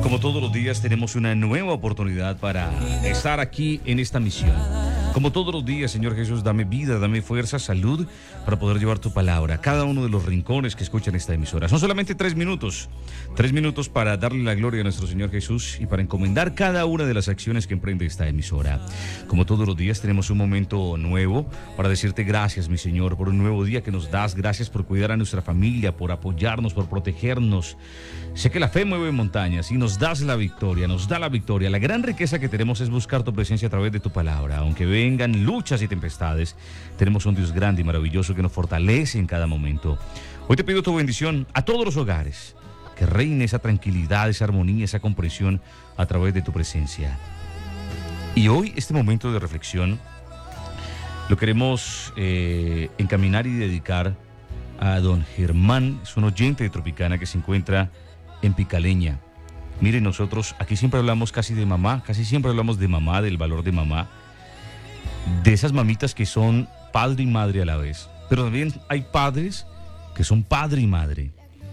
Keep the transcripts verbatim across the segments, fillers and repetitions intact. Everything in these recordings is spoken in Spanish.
Como todos los días tenemos una nueva oportunidad para estar aquí en esta misión. Como todos los días, Señor Jesús, dame vida, dame fuerza, salud para poder llevar tu palabra a cada uno de los rincones que escuchan esta emisora. Son solamente tres minutos, tres minutos para darle la gloria a nuestro Señor Jesús y para encomendar cada una de las acciones que emprende esta emisora. Como todos los días tenemos un momento nuevo para decirte gracias, mi Señor, por un nuevo día que nos das. Gracias por cuidar a nuestra familia, por apoyarnos, por protegernos. Sé que la fe mueve montañas y nos das la victoria, nos da la victoria. La gran riqueza que tenemos es buscar tu presencia a través de tu palabra. Aunque vengan luchas y tempestades, tenemos un Dios grande y maravilloso que nos fortalece en cada momento. Hoy te pido tu bendición a todos los hogares, que reine esa tranquilidad, esa armonía, esa comprensión a través de tu presencia. Y hoy este momento de reflexión lo queremos eh, encaminar y dedicar a don Germán, es un oyente de Tropicana que se encuentra en Picaleña. Miren, nosotros aquí siempre hablamos casi de mamá, casi siempre hablamos de mamá, del valor de mamá, de esas mamitas que son padre y madre a la vez. Pero también hay padres que son padre y madre.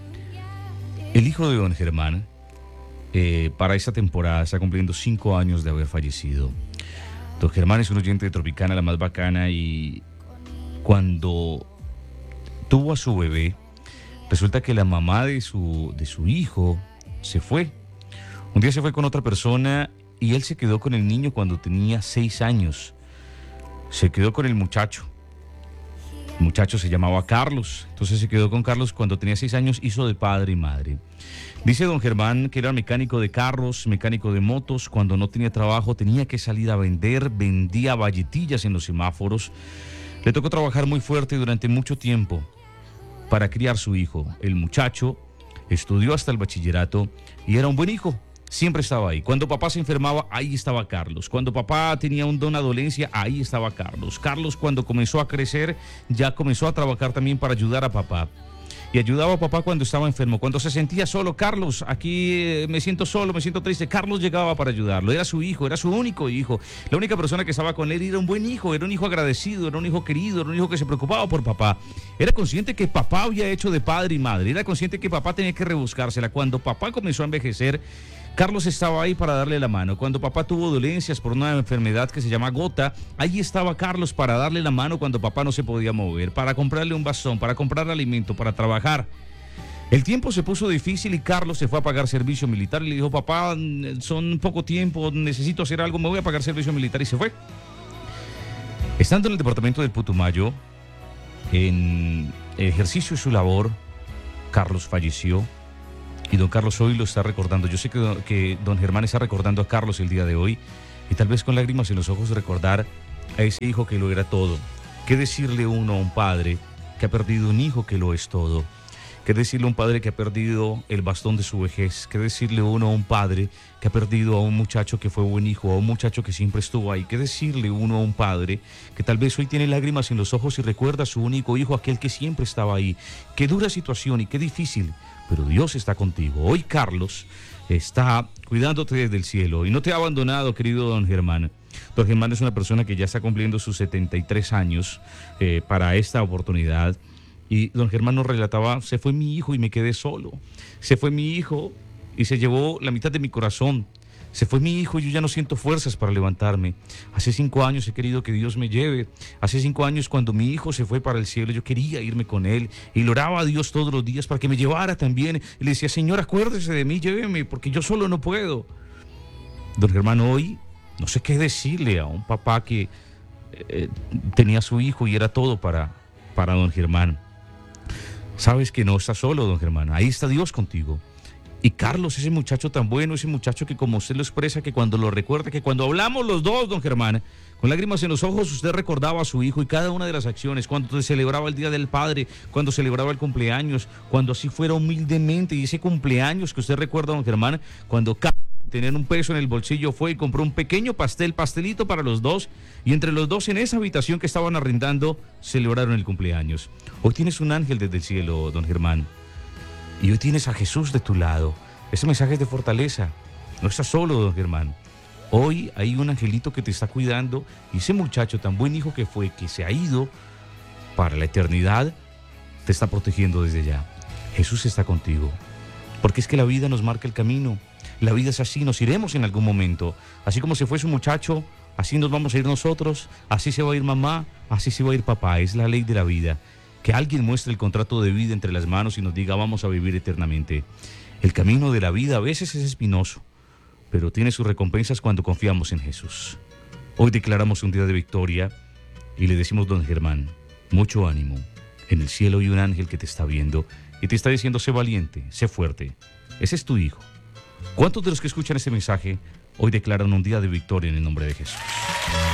El hijo de don Germán, eh, para esta temporada, está cumpliendo cinco años de haber fallecido. Don Germán es un oyente de Tropicana, la más bacana, y cuando tuvo a su bebé, resulta que la mamá de su, de su hijo se fue. Un día se fue con otra persona y él se quedó con el niño cuando tenía seis años. Se quedó con el muchacho. El muchacho se llamaba Carlos. Entonces se quedó con Carlos cuando tenía seis años, hizo de padre y madre. Dice don Germán que era mecánico de carros, mecánico de motos. Cuando no tenía trabajo tenía que salir a vender, vendía valletillas en los semáforos. Le tocó trabajar muy fuerte durante mucho tiempo para criar su hijo. El muchacho estudió hasta el bachillerato y era un buen hijo. Siempre estaba ahí. Cuando papá se enfermaba, ahí estaba Carlos. Cuando papá tenía un don a dolencia, ahí estaba Carlos. Carlos, cuando comenzó a crecer, ya comenzó a trabajar también para ayudar a papá. Y ayudaba a papá cuando estaba enfermo. Cuando se sentía solo, Carlos, aquí eh, me siento solo, me siento triste. Carlos llegaba para ayudarlo. Era su hijo, era su único hijo. La única persona que estaba con él era un buen hijo, era un hijo agradecido, era un hijo querido, era un hijo que se preocupaba por papá. Era consciente que papá había hecho de padre y madre. Era consciente que papá tenía que rebuscársela. Cuando papá comenzó a envejecer, Carlos estaba ahí para darle la mano. Cuando papá tuvo dolencias por una enfermedad que se llama gota, ahí estaba Carlos para darle la mano cuando papá no se podía mover, para comprarle un bastón, para comprar alimento, para trabajar. El tiempo se puso difícil y Carlos se fue a pagar servicio militar y le dijo: papá, son poco tiempo, necesito hacer algo, me voy a pagar servicio militar, y se fue. Estando en el departamento del Putumayo, en ejercicio de su labor, Carlos falleció. Y don Carlos hoy lo está recordando. Yo sé que, don, que don Germán está recordando a Carlos el día de hoy, y tal vez con lágrimas en los ojos recordar a ese hijo que lo era todo. ¿Qué decirle uno a un padre que ha perdido un hijo que lo es todo? ¿Qué decirle a un padre que ha perdido el bastón de su vejez? ¿Qué decirle uno a un padre que ha perdido a un muchacho que fue buen hijo, a un muchacho que siempre estuvo ahí? ¿Qué decirle uno a un padre que tal vez hoy tiene lágrimas en los ojos y recuerda a su único hijo, aquel que siempre estaba ahí? Qué dura situación y qué difícil, pero Dios está contigo. Hoy Carlos está cuidándote desde el cielo y no te ha abandonado, querido don Germán. Don Germán es una persona que ya está cumpliendo sus setenta y tres años eh, para esta oportunidad. Y don Germán nos relataba: se fue mi hijo y me quedé solo. Se fue mi hijo y se llevó la mitad de mi corazón. Se fue mi hijo y yo ya no siento fuerzas para levantarme. Hace cinco años he querido que Dios me lleve. Hace cinco años, cuando mi hijo se fue para el cielo, yo quería irme con él y le oraba a Dios todos los días para que me llevara también. Y le decía: Señor, acuérdese de mí, lléveme, porque yo solo no puedo. Don Germán hoy no sé qué decirle a un papá que eh, tenía a su hijo y era todo para, para don Germán. Sabes que no estás solo, don Germán. Ahí está Dios contigo. Y Carlos, ese muchacho tan bueno, ese muchacho que, como usted lo expresa, que cuando lo recuerda, que cuando hablamos los dos, don Germán, con lágrimas en los ojos, usted recordaba a su hijo y cada una de las acciones, cuando celebraba el Día del Padre, cuando celebraba el cumpleaños, cuando así fuera humildemente, y ese cumpleaños que usted recuerda, don Germán, cuando Carlos, tener un peso en el bolsillo, fue y compró un pequeño pastel, pastelito para los dos, y entre los dos en esa habitación que estaban arrendando, celebraron el cumpleaños. Hoy tienes un ángel desde el cielo, don Germán, y hoy tienes a Jesús de tu lado. Ese mensaje es de fortaleza. No estás solo, don Germán. Hoy hay un angelito que te está cuidando, y ese muchacho tan buen hijo que fue, que se ha ido para la eternidad, te está protegiendo desde ya. Jesús está contigo, porque es que la vida nos marca el camino. La vida es así, nos iremos en algún momento. Así como se fue su muchacho, así nos vamos a ir nosotros, así se va a ir mamá, así se va a ir papá. Es la ley de la vida. Que alguien muestre el contrato de vida entre las manos y nos diga vamos a vivir eternamente. El camino de la vida a veces es espinoso, pero tiene sus recompensas cuando confiamos en Jesús. Hoy declaramos un día de victoria y le decimos, don Germán, mucho ánimo. En el cielo hay un ángel que te está viendo y te está diciendo, sé valiente, sé fuerte. Ese es tu hijo. ¿Cuántos de los que escuchan este mensaje hoy declaran un día de victoria en el nombre de Jesús?